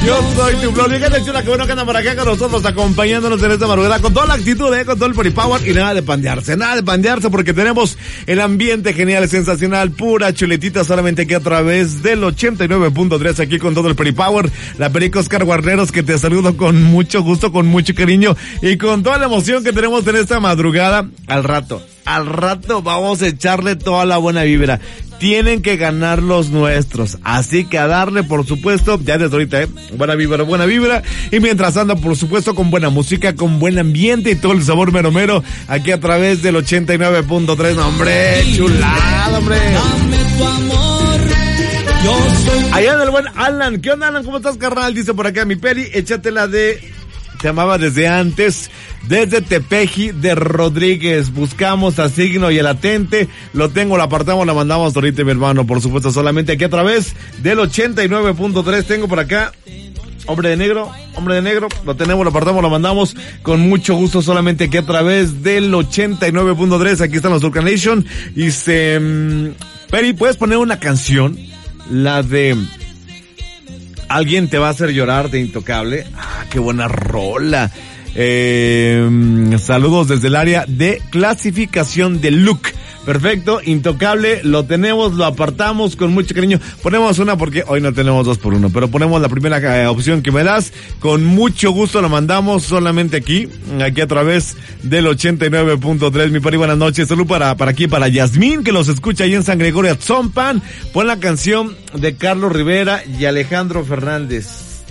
Yo soy tu blog. Fíjate, chula, que bueno que andan por acá con nosotros, acompañándonos en esta madrugada, con toda la actitud, con todo el Peri Power, y nada de pandearse, porque tenemos el ambiente genial, sensacional, pura chuletita, solamente aquí a través del 89.3, aquí con todo el Peri Power, la Perico Oscar Guarneros, que te saludo con mucho gusto, con mucho cariño, y con toda la emoción que tenemos en esta madrugada. Al rato vamos a echarle toda la buena vibra. Tienen que ganar los nuestros, así que a darle, por supuesto, ya desde ahorita, buena vibra, y mientras tanto, por supuesto, con buena música, con buen ambiente y todo el sabor mero mero, aquí a través del 89.3, no, hombre, chulada, hombre. Allá en el buen Alan, ¿qué onda, Alan? ¿Cómo estás, carnal? Dice por acá mi Peri, échatela de... Te amaba desde antes, desde Tepeji de Rodríguez. Buscamos a Signo y el Atente. Lo tengo, lo apartamos, lo mandamos ahorita, mi hermano. Por supuesto, solamente aquí a través del 89.3. Tengo por acá Hombre de Negro. Lo tenemos, lo apartamos, lo mandamos con mucho gusto, solamente aquí a través del 89.3. Aquí están los Turcan Nation. Y Peri, ¿puedes poner una canción? La de... Alguien te va a hacer llorar, de Intocable. Ah, qué buena rola. Saludos desde el área de clasificación de look. Perfecto, Intocable, lo tenemos, lo apartamos con mucho cariño. Ponemos una porque hoy no tenemos 2x1, pero ponemos la primera opción que me das. Con mucho gusto lo mandamos solamente aquí a través del 89.3. Mi Peri, buenas noches. Salud para aquí, para Yasmín, que los escucha ahí en San Gregorio Atzompan. Pon la canción de Carlos Rivera y Alejandro Fernández.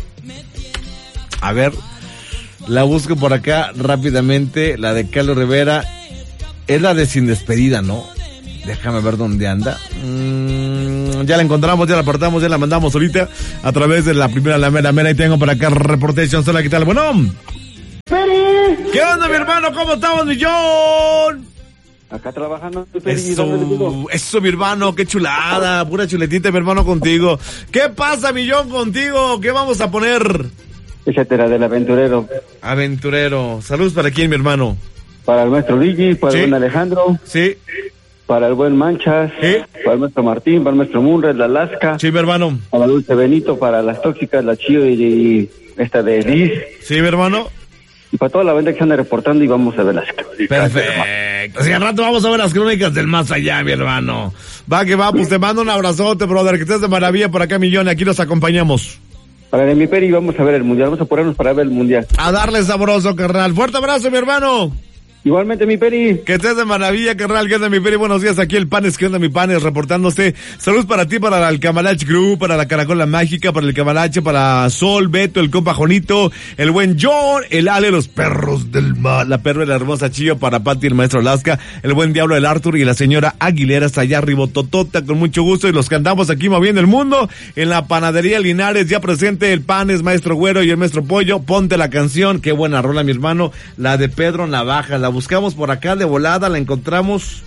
A ver, la busco por acá rápidamente, la de Carlos Rivera. Es la de Sin Despedida, ¿no? Déjame ver dónde anda. Ya la encontramos, ya la apartamos, ya la mandamos ahorita a través de la primera, la mera. Y tengo por acá Reportation. Hola, ¿qué tal? Bueno. ¡Peri! ¿Qué onda, mi hermano? ¿Cómo estamos, mi John? Acá trabajando. Peri, eso, mi hermano, qué chulada. Pura chuletita, mi hermano, contigo. ¿Qué pasa, mi John, contigo? ¿Qué vamos a poner? Échatela del Aventurero. Aventurero. Saludos para quién, mi hermano. Para el maestro Luigi, para el buen Alejandro. Sí. Para el buen Manchas. Sí. Para el maestro Martín, para el maestro Munra, la Alaska. Sí, mi hermano. Para Dulce Benito, para las tóxicas, la Chío y esta de Liz. Sí, mi hermano. Y para toda la banda que se anda reportando, y vamos a ver las crónicas. Perfecto. Si al rato vamos a ver las crónicas del más allá, mi hermano. Va que va, pues te mando un abrazote, brother, que estés de maravilla por acá, Millón, aquí los acompañamos. Para de mi Peri, vamos a ver el Mundial, vamos a ponernos para ver el Mundial. A darle sabroso, carnal. Fuerte abrazo, mi hermano. Igualmente, mi Peri. Que estés de maravilla, carnal. ¿Qué onda, mi Peri? Buenos días. Aquí el Panes. ¿Qué onda, mi Panes? Reportándose. Saludos para ti, para el Camalach Group, para la Caracola Mágica, para el Camalache, para Sol, Beto, el compa Jonito, el buen John, el Ale, los perros del mal, la perra de la hermosa Chío, para Pati, el maestro Alaska, el buen Diablo, el Arthur y la señora Aguilera, hasta allá arriba, Totota, con mucho gusto. Y los que andamos aquí moviendo el mundo, en la panadería Linares, ya presente el Panes, maestro Güero y el maestro Pollo. Ponte la canción. Qué buena rola, mi hermano. La de Pedro Navaja. La buscamos por acá de volada, la encontramos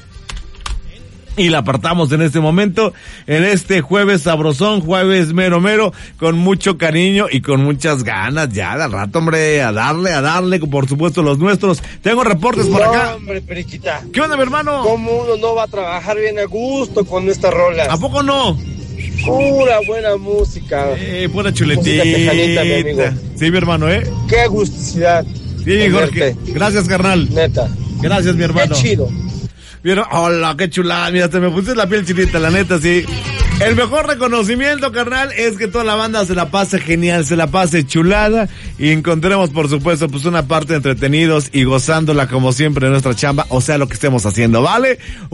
y la apartamos en este momento, en este jueves sabrosón, jueves mero mero, con mucho cariño y con muchas ganas ya de rato, hombre, a darle, por supuesto los nuestros. Tengo reportes por acá. Hombre, Periquita. ¿Qué onda, mi hermano? ¿Cómo uno no va a trabajar bien a gusto con estas rolas? ¿A poco no? Pura buena música. Pura chuletita. Música tejanita, mi amigo. Sí, mi hermano, Qué agusticidad. Sí, Jorge. Gracias, carnal. Neta. Gracias, mi hermano. Qué chido. ¿Vieron? Hola, qué chulada. Mira, te me puse la piel chinita, la neta, sí. El mejor reconocimiento, carnal, es que toda la banda se la pase genial, se la pase chulada y encontremos, por supuesto, pues una parte entretenidos y gozándola como siempre en nuestra chamba, o sea, lo que estemos haciendo, ¿vale?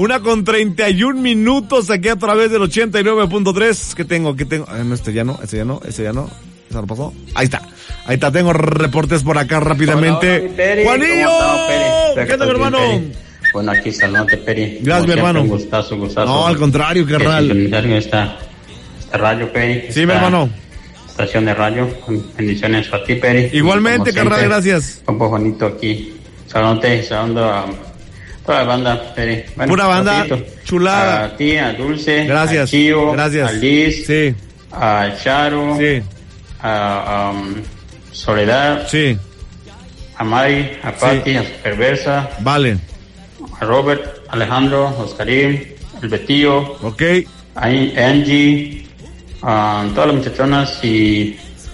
1:31 aquí a través del 89.3. ¿Qué tengo? No, ese ya no. ¿Eso lo pasó? Ahí está, tengo reportes por acá rápidamente. Hola, ¡Juanillo! ¿Qué onda, mi hermano? Bueno, aquí saludate, Peri. Gracias, mi hermano. Un gustazo. No, al contrario, carnal. Esta radio, Peri. Sí, mi hermano. Estación de radio. Bendiciones a ti, Peri. Igualmente, carnal, gracias. Un poco bonito aquí. Saludando a toda la banda, Peri. Bueno, pura banda, rapidito. Chulada. A ti, a Dulce. Gracias. A Chío. Gracias. A Liz. Sí. A Charo. Sí. A Soledad. Sí. A Mari, a Pati, sí. A Superversa. Vale. A Robert, Alejandro, Oscarín, el Betillo. Ok. A Angie, a todas las muchachonas y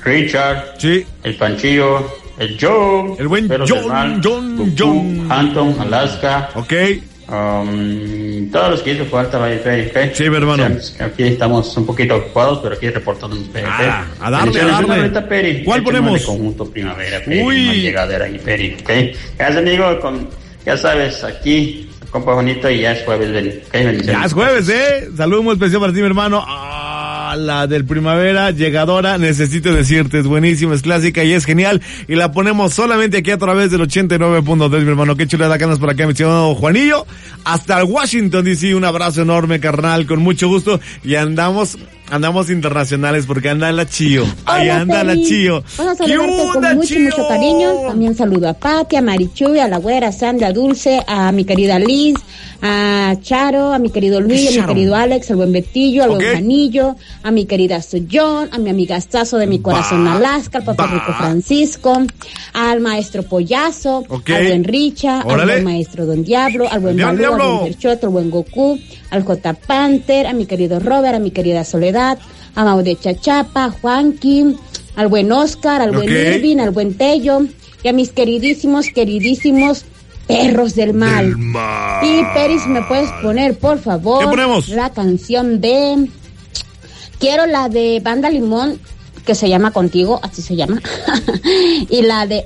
Richard, Sí. el Panchillo, el Joe, El buen Perros del Mal, John. Goku, Hampton, Alaska, Ok. todos los que hizo falta, vaya, Peri. Sí, mi hermano. O sea, aquí estamos un poquito ocupados, pero aquí reportando un Peri. A darle. Ahorita, Peri. ¿Cuál ponemos? El conjunto Primavera, Peri. Uy. Una llegadera ahí, Peri. ¿Okay? Gracias, amigo. Ya sabes, aquí, compa bonito, y ya es jueves, Peri. ¿Okay? Bendiciones. Ya es jueves, Saludos muy especial para ti, mi hermano. La del Primavera, llegadora, necesito decirte, es buenísima, es clásica y es genial. Y la ponemos solamente aquí a través del 89.3, mi hermano. Qué chulada ganas por acá, mi señor Juanillo. Hasta el Washington DC, un abrazo enorme, carnal, con mucho gusto. Y andamos internacionales porque anda la Chío. Ahí Hola, anda la Peri. Chío. Vamos a saludarte con mucho cariño. También saludo a Pati, a Marichuy, a la güera, a Sandra, a Dulce, a mi querida Liz, a Charo, a mi querido Luis, a mi querido Alex, al buen Betillo, al buen Juanillo, a mi querida Soyón, a mi amigastazo de mi corazón Alaska, al papá Rico Francisco, al maestro Pollazo, al buen Richa, al buen maestro Don Diablo, al buen Balú, al buen Perchoto, al buen Goku, al J. Panther, a mi querido Robert, a mi querida Soledad, a Mau de Chachapa, a Juanqui, al buen Oscar, al buen Irving, al buen Tello, y a mis queridísimos perros del mal. Y Peris, ¿me puedes poner, por favor, ¿qué ponemos? La canción de... Quiero la de Banda Limón, que se llama Contigo, así se llama. Y la de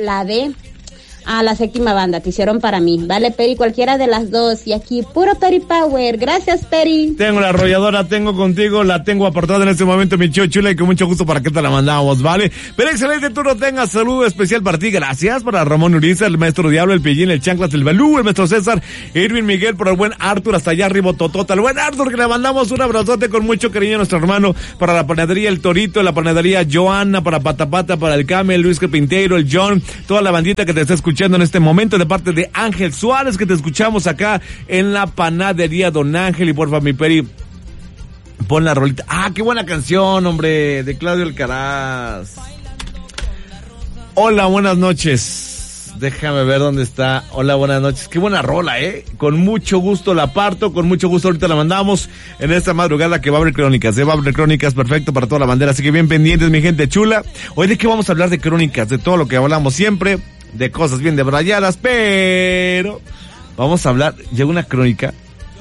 la séptima banda, te hicieron para mí, ¿vale, Peri? Cualquiera de las dos. Y aquí, puro Peri Power. Gracias, Peri. Tengo la arrolladora, tengo contigo, la tengo apartada en este momento, mi Chío chula, y con mucho gusto para que te la mandamos, ¿vale? Pero excelente turno tenga, saludo especial para ti, gracias para Ramón Uriza, el maestro Diablo, el Pillín, el Chanclas, el Balú, el maestro César, Irving Miguel, por el buen Arthur, hasta allá arriba, Totota, el buen Arthur, que le mandamos un abrazote con mucho cariño a nuestro hermano, para la panadería El Torito, la panadería Joana, para Patapata, para el Camel, Luis Pinteiro, el John, toda la bandita que te está escuchando en este momento, de parte de Ángel Suárez, que te escuchamos acá en la panadería Don Ángel. Y porfa, mi Peri, pon la rolita. Qué buena canción, hombre, de Claudio Alcaraz. Hola, buenas noches. Déjame ver dónde está. Hola, buenas noches. Qué buena rola, con mucho gusto la parto, con mucho gusto ahorita la mandamos en esta madrugada que va a haber crónicas, va a haber crónicas, perfecto para toda la bandera, así que bien pendientes, mi gente chula. Hoy de qué vamos a hablar, de crónicas, de todo lo que hablamos siempre, de cosas bien debrayadas, pero vamos a hablar, llega una crónica,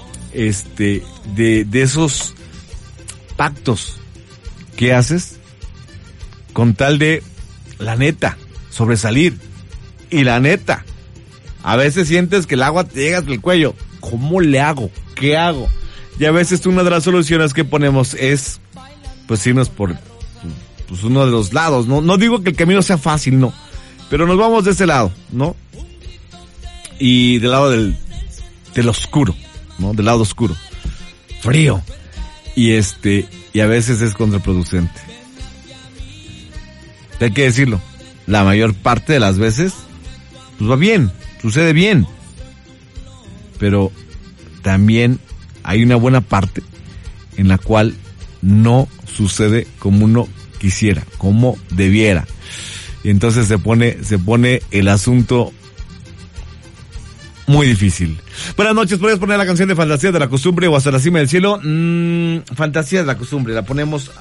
de esos pactos que haces con tal de, la neta, sobresalir. Y la neta, a veces sientes que el agua te llega hasta el cuello. ¿Cómo le hago? ¿Qué hago? Y a veces una de las soluciones que ponemos es, pues, irnos por, pues, uno de los lados, ¿no? No digo que el camino sea fácil, no. Pero nos vamos de ese lado, ¿no? Y del lado del oscuro, ¿no? Del lado oscuro. Frío. Y a veces es contraproducente. Hay que decirlo. La mayor parte de las veces, pues va bien, sucede bien. Pero también hay una buena parte en la cual no sucede como uno quisiera, como debiera. Y entonces se pone el asunto muy difícil. Buenas noches, ¿podrías poner la canción de Fantasía de la Costumbre o Hasta la Cima del Cielo? Fantasía de la Costumbre, la ponemos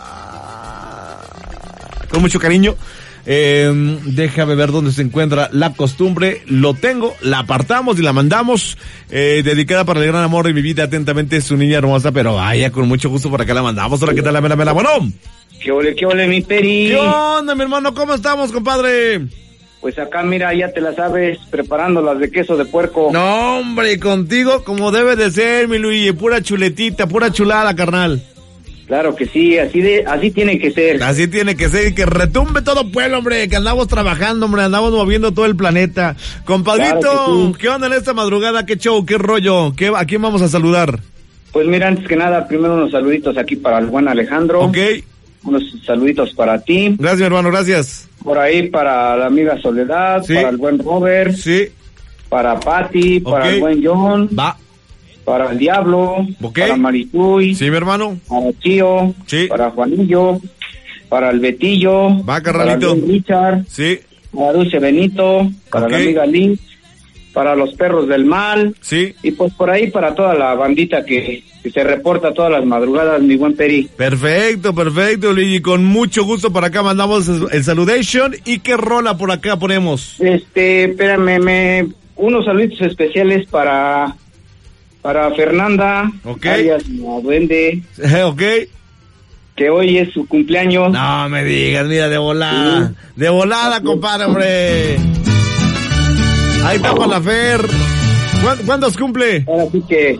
con mucho cariño. Déjame ver dónde se encuentra La Costumbre. Lo tengo, la apartamos y la mandamos, dedicada para el gran amor de mi vida, atentamente su niña hermosa, pero vaya, con mucho gusto para acá la mandamos. Hola, ¿qué tal? La mela, bueno. ¿Qué ole, mi Peri? ¿Qué onda, mi hermano? ¿Cómo estamos, compadre? Pues acá, mira, ya te la sabes, preparando las de queso de puerco. No, hombre, contigo como debe de ser, mi Luis, pura chuletita, pura chulada, carnal. Claro que sí, así tiene que ser. Así tiene que ser, y que retumbe todo pueblo, hombre, que andamos trabajando, hombre, andamos moviendo todo el planeta. Compadrito, claro, ¿qué onda en esta madrugada? ¿Qué show? ¿Qué rollo? ¿A quién vamos a saludar? Pues mira, antes que nada, primero unos saluditos aquí para el buen Alejandro. Ok. Unos saluditos para ti. Gracias, mi hermano, gracias. Por ahí para la amiga Soledad, sí. Para el buen Robert. Sí. Para Pati, para el buen John. Va. Para el Diablo. Ok. Para Marichuy. Sí, mi hermano. Para Chío. Sí. Para Juanillo. Para el Betillo. Va, carnalito. Para el Richard. Sí. Para Dulce Benito. Para la amiga Liz. Para los perros del mal. Sí. Y pues por ahí para toda la bandita que que se reporta todas las madrugadas, mi buen Peri. Perfecto, Luigi, con mucho gusto por acá mandamos el saludation. ¿Y qué rola por acá ponemos? Espérame, unos saluditos especiales para Fernanda, alias la Duende. Ok. Que hoy es su cumpleaños. No me digas, mira, de volada. Sí. De volada, compadre, hombre. Ahí está para la Fer. ¿Cuántos cumple? Ahora sí que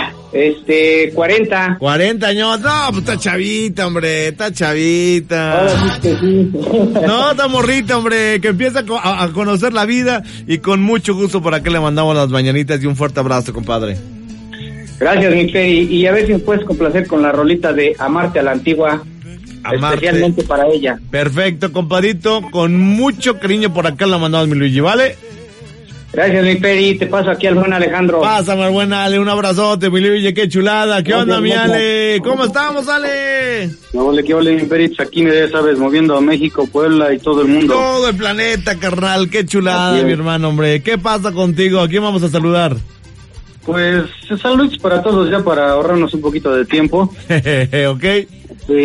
40. 40 años. No, pues está chavita, hombre. Está chavita. Ahora sí que sí. No, está morrita, hombre. Que empieza a conocer la vida. Y con mucho gusto por acá le mandamos las mañanitas y un fuerte abrazo, compadre. Gracias, mi Peri. Y a ver si me puedes complacer con la rolita de Amarte a la Antigua. Amarte. Especialmente para ella. Perfecto, compadrito. Con mucho cariño por acá la mandamos, mi Luigi, ¿vale? Gracias, mi Peri. Te paso aquí al buen Alejandro. Pásame al buen Ale. Un abrazote, mi Luigi. Qué chulada. ¿Qué onda, mi Ale? ¿Cómo estamos, Ale? ¿Qué ole, mi Peri? Aquí, ya sabes, moviendo a México, Puebla y todo el mundo. Todo el planeta, carnal. Qué chulada, mi hermano, hombre. ¿Qué pasa contigo? ¿A quién vamos a saludar? Pues saludos para todos ya para ahorrarnos un poquito de tiempo. Ok. Sí.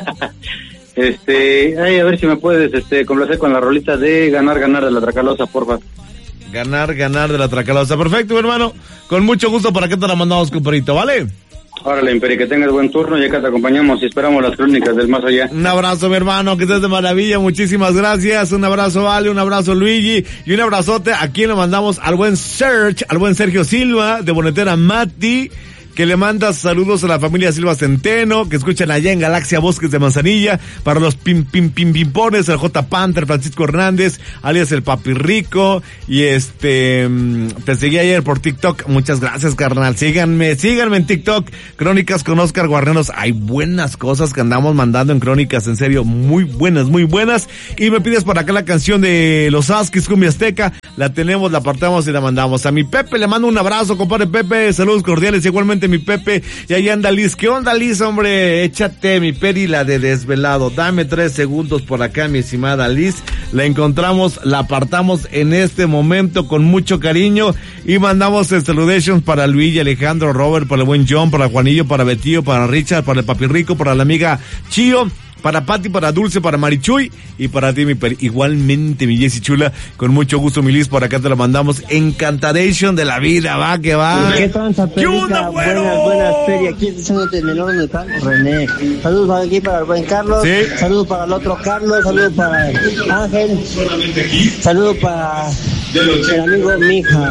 A ver si me puedes complacer con la rolita de Ganar de la Tracalosa, porfa. Ganar de la Tracalosa. Perfecto, mi hermano. Con mucho gusto, para qué te la mandamos, compadrito, ¿vale? Órale, Imperi, que tengas buen turno y acá te acompañamos y esperamos las crónicas del más allá. Un abrazo, mi hermano, que estés de maravilla, muchísimas gracias. Un abrazo, Ale, un abrazo, Luigi, y un abrazote. Aquí le mandamos al buen Sergio Silva, de Bonetera Mati, que le manda saludos a la familia Silva Centeno, que escuchan allá en Galaxia Bosques de Manzanilla, para los pimpones, el J. Panther, Francisco Hernández, alias el Papi Rico, y te seguí ayer por TikTok, muchas gracias, carnal, síganme en TikTok, Crónicas con Oscar Guarneros, hay buenas cosas que andamos mandando en Crónicas, en serio, muy buenas, y me pides por acá la canción de Los Askis, Cumbia Azteca, la tenemos, la apartamos y la mandamos. A mi Pepe le mando un abrazo, compadre Pepe, saludos cordiales, igualmente mi Pepe, y ahí anda Liz. ¿Qué onda, Liz, hombre? Échate, mi Peri, la de Desvelado. Dame 3 segundos por acá, mi estimada Liz. La encontramos, la apartamos en este momento con mucho cariño y mandamos el saludations para Luigi, Alejandro, Robert, para el buen John, para Juanillo, para Betío, para Richard, para el Papi Rico, para la amiga Chío, para Pati, para Dulce, para Marichuy y para ti, mi Peri. Igualmente, mi Jessy chula, con mucho gusto, mi Liz, por acá te la mandamos. Encantadation de la vida, va, que va. ¿Qué tranza, Perica? ¿Qué onda, güero? Buenas, Peri. Aquí diciéndote el menor del pan, René. Saludos para aquí, para el buen Carlos. ¿Sí? Saludos para el otro Carlos. Saludos para Ángel. Saludos para el amigo Mija.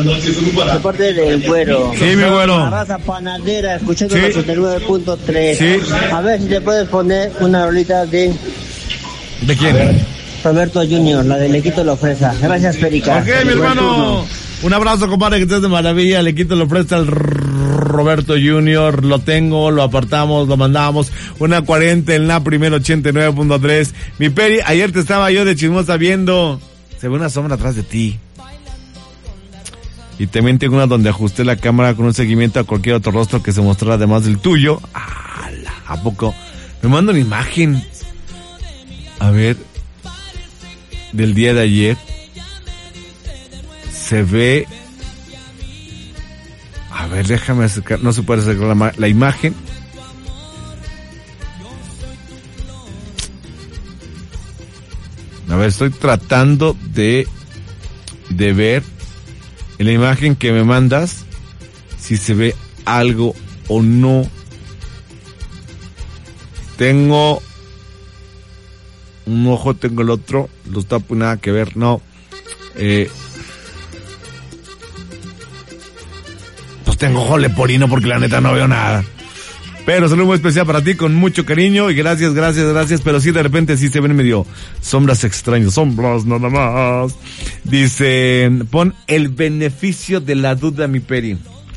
De parte del güero. Sí, mi güero. La raza panadera, escuchando sí. 89.3. Sí. A ver si te puedes poner una rolita de... ¿De quién? Roberto Junior, la de Le Quito la Fresa. Gracias, Perica. Ok, mi hermano. Un abrazo, compadre, que estés de maravilla. Le Quito la Fresa al Roberto Junior. Lo tengo, lo apartamos, lo mandamos. Una 40 en la primera 89.3. Mi Peri, ayer te estaba yo de chismosa viendo. Se ve una sombra atrás de ti. Y también tengo una donde ajusté la cámara con un seguimiento a cualquier otro rostro que se mostrara además del tuyo. ¿A poco? Me manda una imagen. A ver. Del día de ayer. Se ve. A ver, déjame acercar. No se puede acercar la imagen. A ver, estoy tratando de ver en la imagen que me mandas si se ve algo o no. Tengo un ojo, tengo el otro, los tapo, nada que ver, no. Pues tengo ojo leporino porque la neta no veo nada. Pero saludo muy especial para ti, con mucho cariño, y gracias, pero sí, de repente sí se ven medio sombras extrañas, sombras nada más. Dice, pon el beneficio de la duda, mi Peri.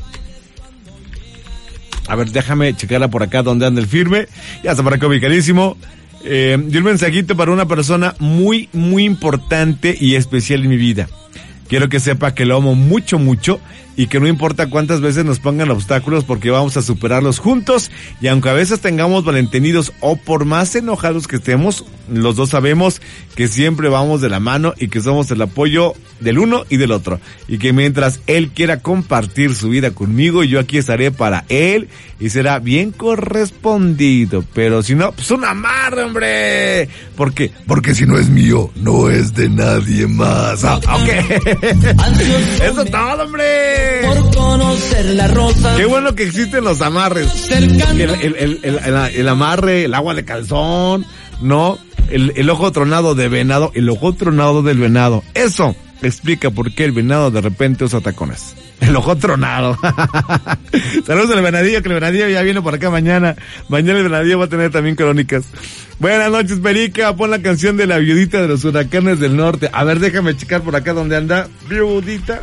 A ver, déjame checarla por acá donde anda el firme. Ya está por acá, mi carísimo. Y un mensajito para una persona muy importante y especial en mi vida. quiero que sepa que lo amo mucho, mucho, y que no importa cuántas veces nos pongan obstáculos porque vamos a superarlos juntos, y aunque a veces tengamos malentenidos o por más enojados que estemos, los dos sabemos que siempre vamos de la mano y que somos el apoyo del uno y del otro, y que mientras él quiera compartir su vida conmigo, yo aquí estaré para él y será bien correspondido, pero si no, pues un amarre, hombre. ¿Por qué? Porque si no es mío, no es de nadie más. Ah, ok. Eso es todo, hombre. Por conocer la rosa. Qué bueno que existen los amarres. El amarre, el agua de calzón, ¿no? El ojo tronado de venado, el ojo tronado del venado. Eso explica por qué el venado de repente usa tacones. El ojo tronado. Saludos al venadillo, que el venadillo ya viene por acá mañana. Mañana el venadillo va a tener también crónicas. Buenas noches, Perica. Pon la canción de la viudita de los huracanes del norte. A ver, déjame checar por acá donde anda. Viudita.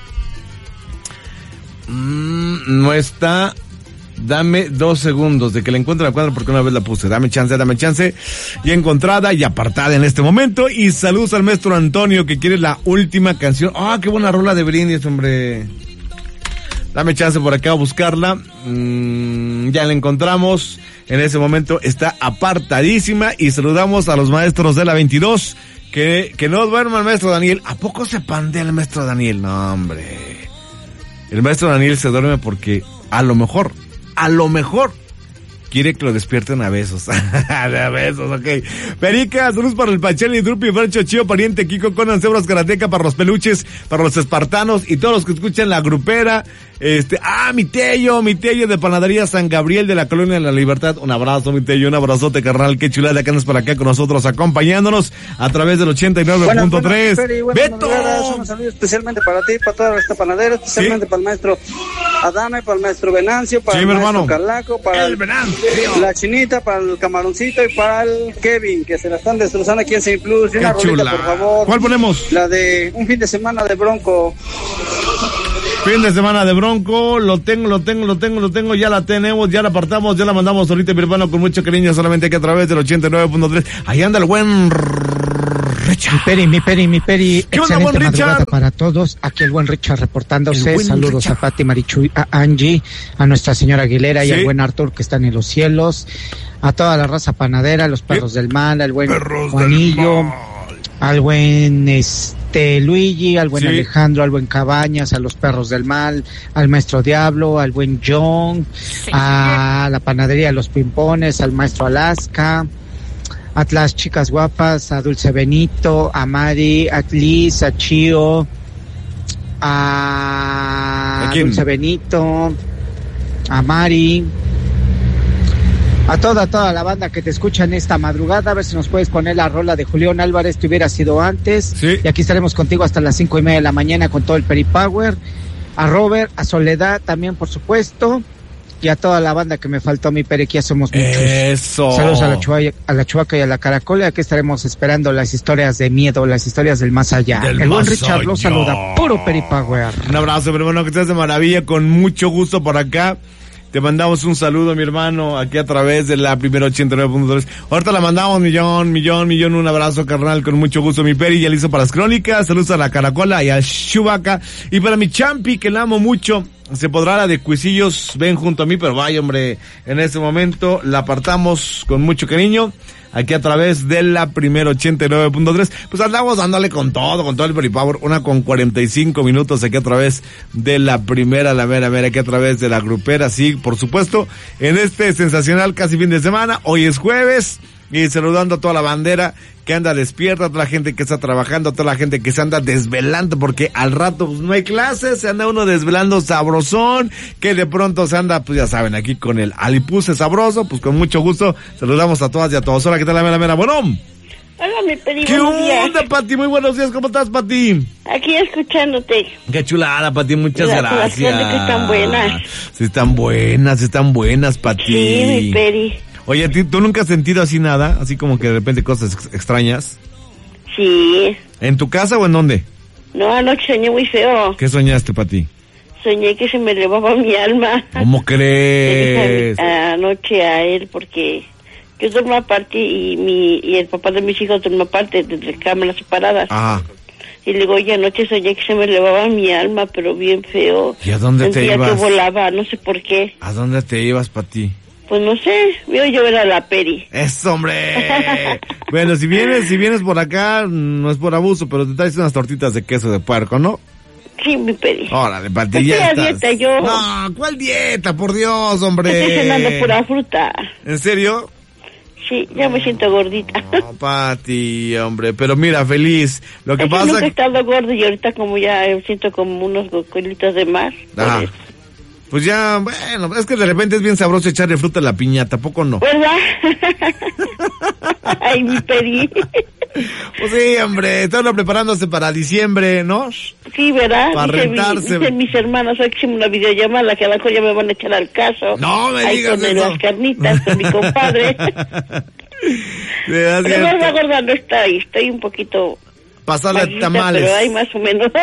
No está. Dame 2 segundos de que la encuentre la cuadra porque una vez la puse. Dame chance. Y encontrada y apartada en este momento. Y saludos al maestro Antonio que quiere la última canción. Ah, qué buena rola de brindis, hombre. Dame chance por acá a buscarla. Ya la encontramos. En ese momento está apartadísima. Y saludamos a los maestros de la 22. Que no duerma el maestro Daniel. ¿A poco se pandea el maestro Daniel? No, hombre. El maestro Daniel se duerme porque a lo mejor quiere que lo despierten a besos. A besos, ok. Perica, saludos para el Pacheli, Drupi, Francho, Chío, Pariente, Kiko, Conan, Cebras, Karateca, para los peluches, para los espartanos y todos los que escuchan la grupera. Mi Tello de Panadería San Gabriel de la Colonia de la Libertad. Un abrazo, mi Tello, un abrazote, carnal. Qué chulada que andas por acá con nosotros, acompañándonos a través del 89.3. ¡Beto! Un saludo especialmente para ti, para toda esta panadera, especialmente para el maestro Adame, para el maestro Venancio, para el maestro Carlaco, para el la Chinita, para el Camaroncito y para el Kevin, que se la están destrozando aquí en Saint Plus. Y una rolita, por favor. ¿Cuál ponemos? La de un fin de semana de Bronco. Fin de semana de Bronco, lo tengo, ya la tenemos, ya la apartamos, ya la mandamos ahorita, mi hermano, con mucho cariño, solamente aquí a través del 89.3. Ahí anda el buen Richard. Mi Peri. ¿Qué onda, buen Richard? Para todos, aquí el buen Richard reportándose. Saludos Richard. A Pati, Marichuy, a Angie, a Nuestra Señora Aguilera y al buen Artur que están en los cielos, a toda la raza panadera, a los perros del mal, al buen Juanillo, al buen Luigi, al buen Alejandro, al buen Cabañas, a los perros del mal, al maestro Diablo, al buen John, a la panadería de los Pimpones, al maestro Alaska, a las chicas guapas, a Dulce Benito, a Mari, a Liz, a Chío, a Dulce Benito, a Mari, a toda la banda que te escucha en esta madrugada. A ver si nos puedes poner la rola de Julián Álvarez, te hubiera sido antes. Y aquí estaremos contigo hasta las 5:30 de la mañana con todo el Peripower. A Robert, a Soledad también, por supuesto. Y a toda la banda que me faltó, mi Peri, que ya somos muchos. Eso. Saludos a la Chubaca y a la Caracola. Aquí estaremos esperando las historias de miedo, las historias del más allá. El buen Richard lo saluda, puro Peripower. Un abrazo, pero bueno, que estés de maravilla, con mucho gusto por acá. Te mandamos un saludo, mi hermano, aquí a través de la primera 89.3. Ahorita la mandamos, millón, un abrazo, carnal, con mucho gusto, mi Peri, ya listo para las crónicas. Saludos a la Caracola y a Chubaca. Y para mi Champi, que la amo mucho, se podrá la de Cuisillos, ven junto a mí, pero vaya, hombre, en este momento la apartamos con mucho cariño. Aquí a través de la primera 89.3, pues andamos dándole con todo el Peripower, 1:45 minutos aquí a través de la primera, la mera, aquí a través de la grupera, sí, por supuesto, en este sensacional casi fin de semana. Hoy es jueves, y saludando a toda la bandera que anda despierta, a toda la gente que está trabajando, a toda la gente que se anda desvelando, porque al rato pues no hay clases, se anda uno desvelando sabrosón, que de pronto se anda, pues ya saben, aquí con el alipuse sabroso. Pues con mucho gusto saludamos a todas y a todos. Hola, ¿qué tal la mera? Bueno. Hola, mi Peri, ¿qué onda, Pati? Muy buenos días, ¿cómo estás, Pati? Aquí escuchándote. Qué chulada, Pati, muchas gracias. Las que están buenas. Sí, están buenas, Pati. Sí, mi Peri. Oye, ¿tú nunca has sentido así nada? Así como que de repente cosas extrañas. Sí. ¿En tu casa o en dónde? No, anoche soñé muy feo. ¿Qué soñaste, Pati? Soñé que se me elevaba mi alma. ¿Cómo crees? Anoche a él, porque yo duermo aparte y el papá de mis hijos duerme aparte, desde cámaras separadas. Ajá. Y le digo, oye, anoche soñé que se me elevaba mi alma, pero bien feo. ¿Y a dónde te ibas? Que volaba, no sé por qué. ¿A dónde te ibas, Pati? Pues no sé, veo yo era la Peri. ¡Eso, hombre! Bueno, si vienes por acá, no es por abuso, pero te traes unas tortitas de queso de puerco, ¿no? Sí, mi Peri. Órale, Pati, ya estás. Dieta yo. No, ¿cuál dieta? Por Dios, hombre. Estoy cenando pura fruta. ¿En serio? Sí, ya me siento gordita. No, Pati, hombre, pero mira, feliz. Lo que pasa... nunca he estado gordo y ahorita como ya siento como unos colitos de mar. Ah, pues ya, bueno, es que de repente es bien sabroso echarle fruta a la piñata, ¿poco no? ¿Verdad? Ay, mi Peri. Pues sí, hombre, están preparándose para diciembre, ¿no? Sí, ¿verdad? Para rentarse. Dicen mis hermanos, hoy que hicimos una videollamada, que a lo mejor ya me van a echar al caso. No me digas con eso. Las carnitas con mi compadre. Pero la gorda no está ahí, estoy un poquito... Pasarle a tamales. Pero hay más o menos.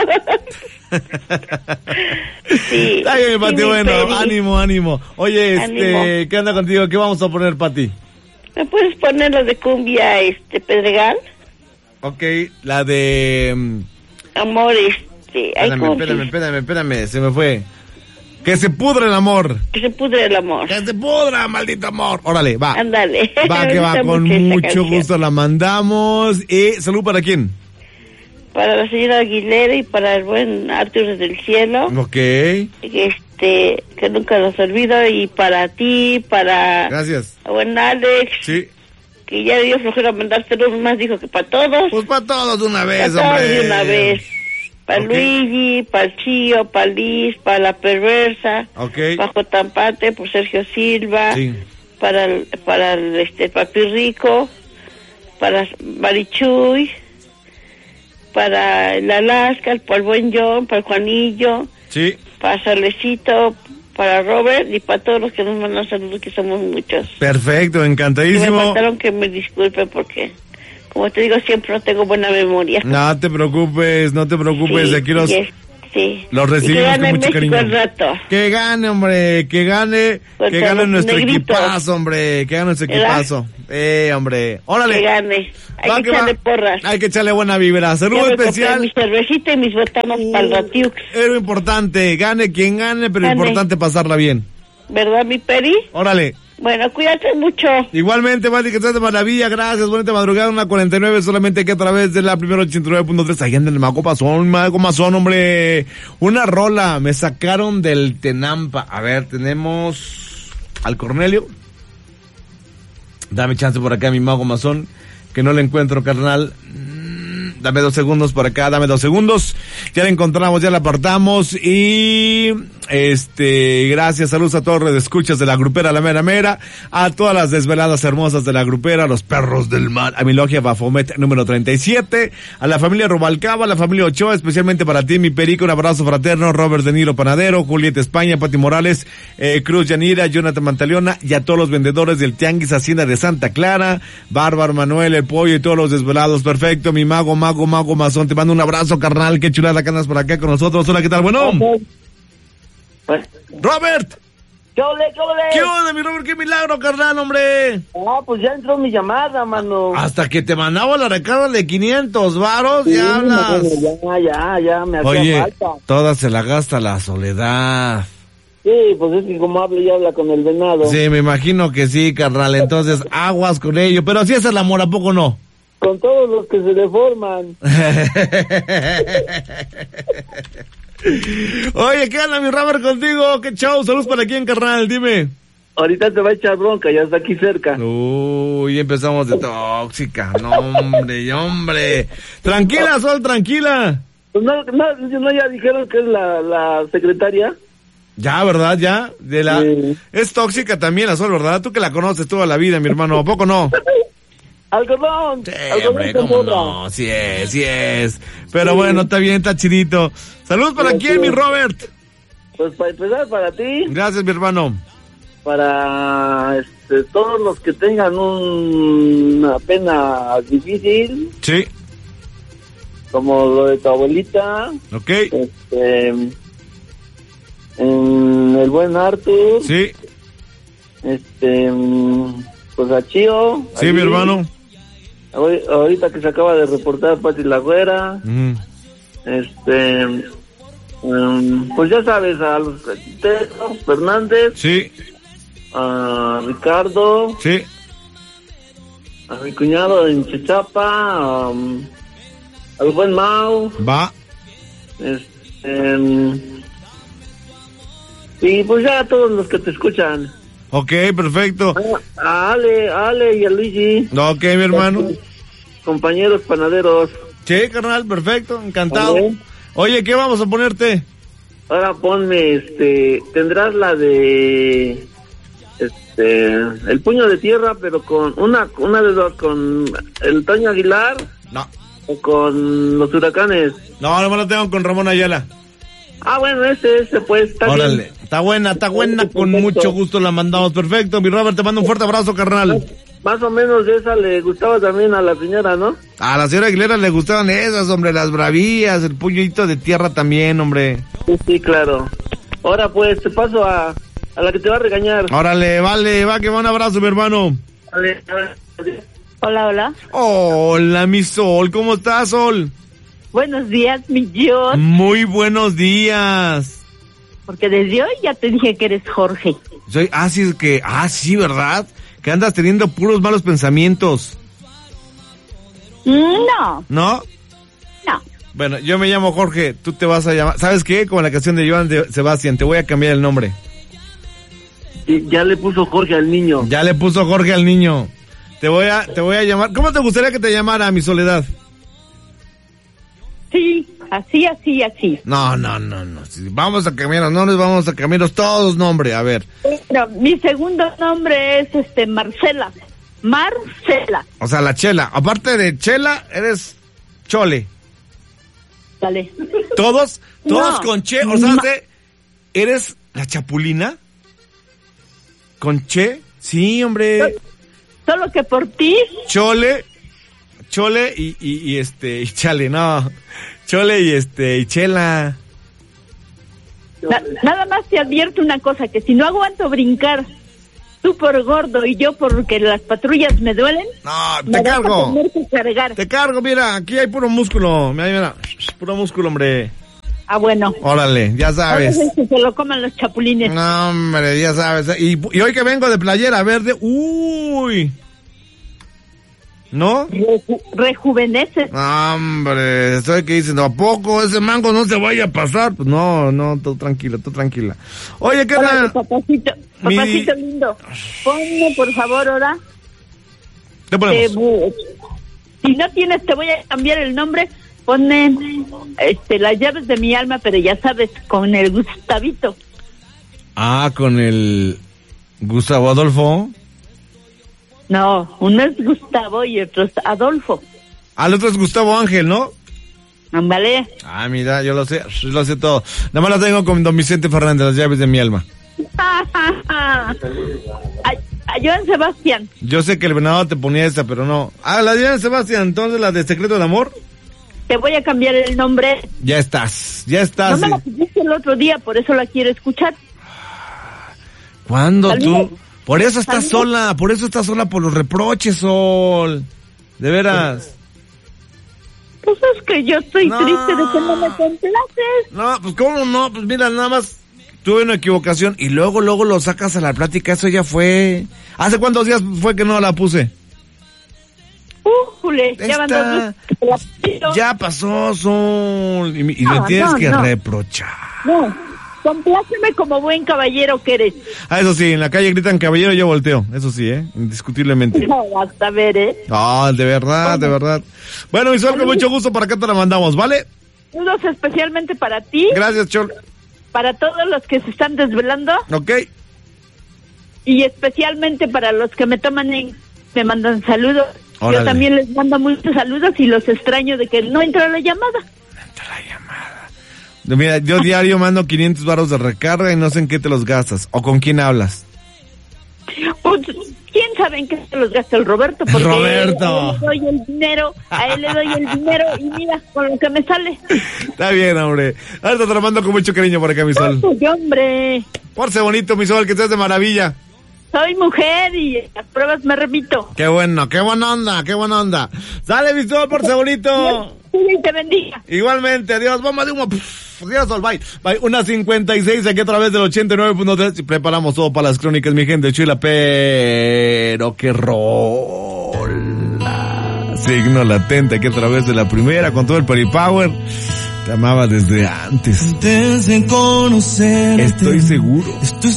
Sí. Está bien, Pati, bueno, Peri. ánimo. Oye, Ánimo. ¿Qué anda contigo? ¿Qué vamos a poner, Pati? ¿Me puedes poner la de cumbia, Pedregal? Ok, la de... Amor, Espérame, se me fue. Que se pudre el amor. Que se pudre el amor. Que se pudra, maldito amor. Órale, va. Ándale. Va, que va, con mucho gusto la mandamos. ¿Y salud para quién? Para la señora Aguilera y para el buen Arthur desde el cielo. Ok. Que nunca nos olvido. Y para ti, para... Gracias. El buen Alex. Sí. Que ya dio flojera mandarte unos más, dijo que para todos. Pues para todos de una vez, para hombre. Todos de una vez. Para Luigi, para el Chío, para Liz, para la perversa. Ok. Para Jotampate, por Sergio Silva. Sí. Para el Papi Rico. Para Marichuy. Para el Alaska, para el buen John, para el Juanillo. Sí. Para Salecito, para Robert y para todos los que nos mandan saludos, que somos muchos. Perfecto, encantadísimo. Y me faltaron que me disculpen porque, como te digo, siempre no tengo buena memoria. No te preocupes, Sí, aquí los... Sí. Los recibimos con mucho México cariño. al rato. Que gane, hombre, que gane nuestro equipazo, hombre, que gane nuestro equipazo. Hombre, órale. Que gane. Hay que echarle porras. Hay que echarle buena vibra. Saludo especial. Mi cervecita y mis botanas para el Ratiux. Es lo importante, gane quien gane, pero importante pasarla bien. ¿Verdad, mi Peri? Órale. Bueno, cuídate mucho. Igualmente, Mati, que estás de maravilla, gracias, bonita madrugada, 1:49, solamente que a través de la primera 89.3, allá en el Mago Mazón, hombre, una rola, me sacaron del Tenampa. A ver, tenemos al Cornelio, dame chance por acá, mi Mago Mazón, que no le encuentro, carnal. Dame 2 segundos por acá, dame 2 segundos. Ya la encontramos, ya la apartamos. Y gracias, saludos a todos los escuchas de la grupera La Mera Mera, a todas las desveladas hermosas de la grupera, a los perros del mar, a mi logia Bafomet número 37, a la familia Rubalcaba, a la familia Ochoa, especialmente para ti, mi Perico, un abrazo fraterno, Robert De Niro Panadero, Julieta España, Pati Morales, Cruz Yanira, Jonathan Mantaleona, y a todos los vendedores del Tianguis Hacienda de Santa Clara, Bárbaro Manuel, el Pollo y todos los desvelados. Perfecto, mi Mago Mazón, te mando un abrazo, carnal, qué chulada que andas por acá con nosotros. Hola, ¿qué tal? Bueno. Robert. ¿Qué ole? ¿Qué onda, mi Robert? ¡Qué milagro, carnal, hombre! Ah, pues ya entró mi llamada, mano. Hasta que te mandaba la recarga de 500 varos, sí, ya hablas. Ya, me hacía falta. Toda se la gasta la soledad. Sí, pues es que como habla y habla con el venado. Sí, me imagino que sí, carnal, entonces aguas con ello. Pero así es el amor, ¿a poco no? Con todos los que se deforman. Oye, ¿qué onda, mi Robert, contigo? ¿Qué show? Saludos para quién, carnal, dime. Ahorita te va a echar bronca, ya está aquí cerca. Uy, empezamos de tóxica. No, hombre. Tranquila, Sol, tranquila. Pues no, ya dijeron que es la secretaria. Ya, ¿verdad? Ya. Sí. Es tóxica también la Sol, ¿verdad? Tú que la conoces toda la vida, mi hermano. ¿A poco no? Algodón. Sí, hombre, ¿cómo no? Sí es. Pero bueno, está bien, está chidito. Saludos para quién, mi Robert. Pues para empezar, para ti. Gracias, mi hermano. Para todos los que tengan una pena difícil. Sí. Como lo de tu abuelita. Ok. En el buen Arthur. Sí. Pues a Chío. Sí, allí, mi hermano. Ahorita que se acaba de reportar Pati La Güera. Pues ya sabes, a los Cachitos, Fernández. Sí. A Ricardo. Sí. A mi cuñado en Chichapa. Al buen Mau. Va. Y pues ya a todos los que te escuchan. Ok, perfecto. A Ale y a Luigi. Ok, mi hermano. Compañeros panaderos. Sí, carnal, perfecto, encantado. ¿Vale? Oye, ¿qué vamos a ponerte? Ahora ponme, tendrás la de, El Puño de Tierra, pero con una de dos, con el Toño Aguilar. No. O con los Huracanes. No, no me lo tengo con Ramón Ayala. Ah, bueno, ese pues, está Órale, bien. está buena, con mucho gusto la mandamos, perfecto. Mi Robert, te mando un fuerte abrazo, carnal. Más o menos esa le gustaba también a la señora, ¿no? A la señora Aguilera le gustaban esas, hombre, las bravías, el puñito de tierra también, hombre. Sí, claro. Ahora pues, te paso a la que te va a regañar. Órale, vale, va, que va, un abrazo, mi hermano. Vale. Hola. Hola, mi Sol, ¿cómo estás, Sol? Buenos días, mi Dios. Muy buenos días. Porque desde hoy ya te dije que eres Jorge. Sí, ¿verdad? Que andas teniendo puros malos pensamientos. No. ¿No? No. Bueno, yo me llamo Jorge, tú te vas a llamar... ¿Sabes qué? Como la canción de Joan Sebastián, te voy a cambiar el nombre. Ya le puso Jorge al niño. Ya le puso Jorge al niño. Te voy a llamar... ¿Cómo te gustaría que te llamara, mi Soledad? Sí, así. No. Vamos a cambiar los nombres, vamos a cambiarlos todos nombre, a ver. Pero mi segundo nombre es Marcela. Marcela. O sea, la Chela. Aparte de Chela, eres Chole. Dale. Todos No. con Che, o sea, ¿eres la Chapulina? ¿Con Che? Sí, hombre. Solo que por ti. Chole y Chale, no. Chole y Chela. Nada más te advierto una cosa, que si no aguanto brincar, tú por gordo y yo porque las patrullas me duelen, no, te cargo. Te cargo, mira, aquí hay puro músculo. Mira, puro músculo, hombre. Ah, bueno. Órale, ya sabes. Que se lo coman los chapulines. No, hombre, ya sabes. Y hoy que vengo de playera verde, uy. ¿No? Rejuvenece. Hombre, estoy que dicen, ¿a poco ese mango no se vaya a pasar? Pues no, tú tranquila. Oye, ¿qué tal? Papacito lindo, ponme por favor ahora. ¿Qué ponemos? Si no tienes, te voy a cambiar el nombre. Ponme Las Llaves de mi Alma, pero ya sabes, con el Gustavito. Ah, con el Gustavo Adolfo. No, uno es Gustavo y otro es Adolfo. El otro es Gustavo Ángel, ¿no? Ándale. Ah, mira, yo lo sé todo. Nada más la tengo con Don Vicente Fernández, Las Llaves de mi Alma. A Joan Sebastián. Yo sé que el venado te ponía esa, pero no. Ah, la de Joan Sebastián, entonces la de Secreto de Amor. Te voy a cambiar el nombre. Ya estás. No me la pusiste el otro día, por eso la quiero escuchar. ¿Cuándo tú? Por eso estás sola por los reproches, Sol. De veras. Pues es que yo estoy triste de que no me complaces. No, pues cómo no, pues mira, nada más tuve una equivocación y luego lo sacas a la plática, eso ya fue. ¿Hace cuántos días fue que no la puse? Ya pasó, Sol, y me tienes que reprochar. No, compláceme como buen caballero que eres. Ah, eso sí, en la calle gritan caballero, yo volteo, eso sí, indiscutiblemente. No, hasta ver, No, de verdad. Bueno, mi Sol, con mucho gusto, para acá te la mandamos, ¿vale? Saludos especialmente para ti. Gracias, Chol. Para todos los que se están desvelando. Ok. Y especialmente para los que me mandan saludos. Órale. Yo también les mando muchos saludos y los extraño de que no entra la llamada. Mira, yo diario mando 500 baros de recarga y no sé en qué te los gastas. ¿O con quién hablas? Pues, ¿quién sabe en qué se los gasta el Roberto? Porque Roberto. A él le doy el dinero y mira, con lo que me sale. Está bien, hombre. Ahorita te lo mando con mucho cariño por acá, mi Sol. Hombre. Pórse bonito, mi Sol, que estés de maravilla. Soy mujer y las pruebas me repito. Qué bueno, qué buena onda. Sale, mi Sol, pórse bonito. cuide y te bendiga. Igualmente, adiós, bomba de humo. Adiós, bye. Bye. 1:56 aquí a través del 89.3. Preparamos todo para las crónicas, mi gente chula, pero qué rola. Signo latente aquí a través de la primera con todo el Power. Te amaba desde antes. Antes de conocerte, estoy seguro. Estoy